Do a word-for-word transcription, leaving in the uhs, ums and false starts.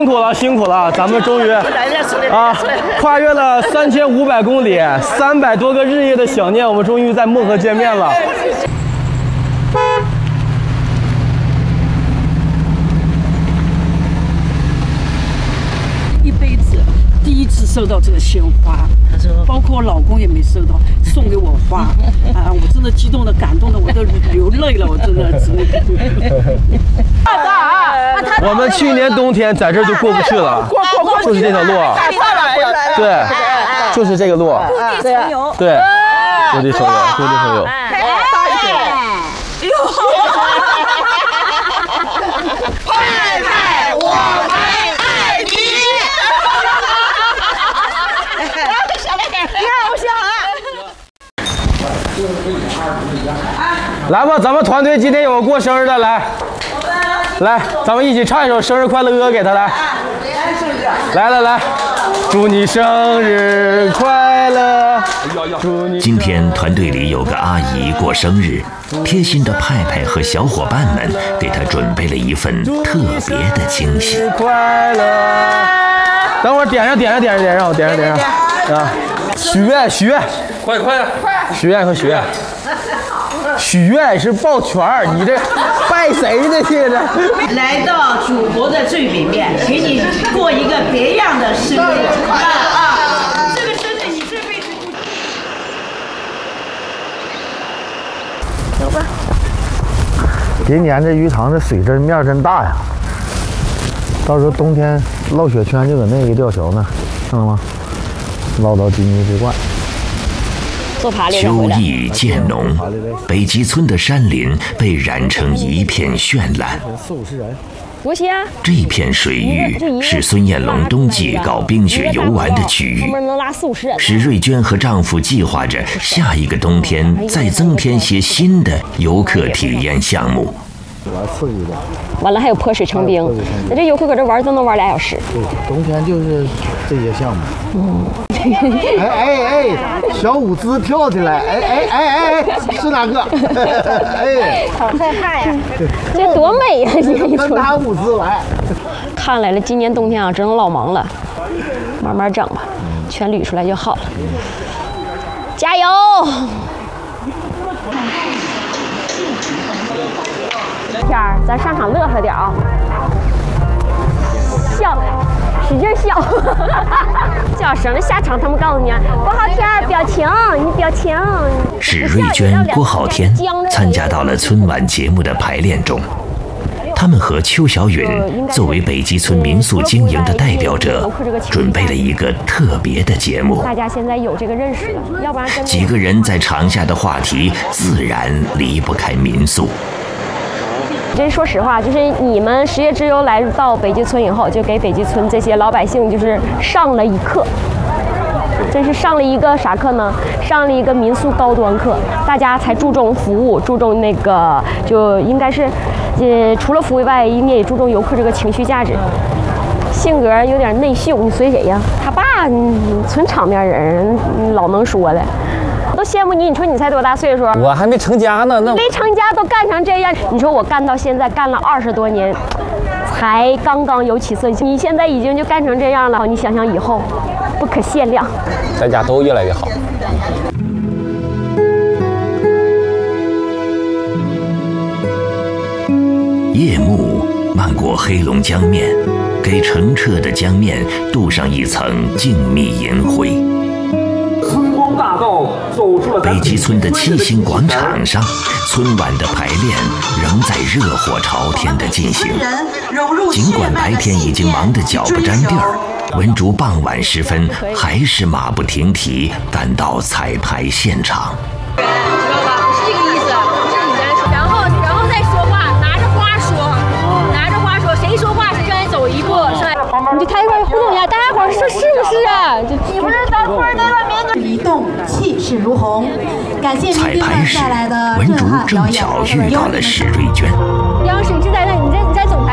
辛苦了，辛苦了，咱们终于啊，跨越了三千五百公里，三百多个日夜的想念，我们终于在漠河见面了。 一辈子第一次收到这个鲜花，包括我老公也没收到，送给我花啊，我真的激动的、感动的，我都流泪了，我真的真的。 我们去年冬天在这儿就过不去了，就是这条路，对，就是这个路，对对，落地生油，落地生油。 派派，我们爱你。你好香啊！ 来吧，咱们团队今天有个过生日的，来，来，咱们一起唱一首生日快乐歌给他来。来来来，祝你生日快乐！祝你。 今天团队里有个阿姨过生日，贴心的派派和小伙伴们给她准备了一份特别的惊喜。 快乐！等会儿点上点上点上点上，点上点上啊！许愿许愿，快快许愿和许愿。许愿是抱拳儿，你这拜谁呢？这是来到祖国的最北面，给你过一个别样的生日啊啊！这个生日你这辈子不。 走吧。今年这鱼塘的水真面真大呀，到时候冬天落雪圈就搁那个吊桥呢，看到吗？捞到金鱼之冠。 秋意渐浓，北极村的山林被染成一片绚烂。这片水域是孙艳龙冬季搞冰雪游玩的区域。史瑞娟和丈夫计划着下一个冬天再增添些新的游客体验项目。 完了还有泼水成冰，那这游客搁这玩都能玩俩小时。 对，冬天就是这些项目。嗯。哎哎哎，小舞姿跳起来，哎哎哎哎，是哪个？哎， 好害怕呀！这多美呀！你跟他舞姿来。 看来了，今年冬天啊，只能老忙了，慢慢整吧，全捋出来就好了。加油！天儿，咱上场乐呵点啊！笑，使劲笑，叫省得下场他们告诉你郭浩天表情，你表情。 史瑞娟、郭浩天参加到了春晚节目的排练中，他们和邱小允作为北极村民宿经营的代表者，准备了一个特别的节目。 大家现在有这个认识了，要不然真几个人在场下的话题自然离不开民宿。 这说实话，就是你们十月之友来到北极村以后，就给北极村这些老百姓就是上了一课，真是上了一个啥课呢？上了一个民宿高端课，大家才注重服务，注重那个就应该是，呃，除了服务以外，应该也注重游客这个情绪价值。性格有点内秀，你随谁呀？他爸，你纯场面人，老能说了。都羡慕你，你说你才多大岁数？ 我还没成家呢，那没成家都干成这样。你说我干到现在干了二十多年，才刚刚有起色。你现在已经就干成这样了，你想想以后，不可限量。 咱家都越来越好。 夜幕漫过黑龙江面，给澄澈的江面镀上一层静谧银灰。 大道走出了北极村的七星广场上，春晚的排练仍在热火朝天地进行。尽管白天已经忙得脚不沾地儿，文竹傍晚时分还是马不停蹄赶到彩排现场。 知道吧？不是这个意思，是你先说，然后然后再说话，拿着花说，拿着花说，谁说话是向前走一步，是吧？ 你就他一块互动一下，大家伙说是不是啊？ 你不是当官的外面移动，气势如虹。感谢彩排时，文竹正巧遇到了史瑞娟。 央视，你是在那，你在你在总台。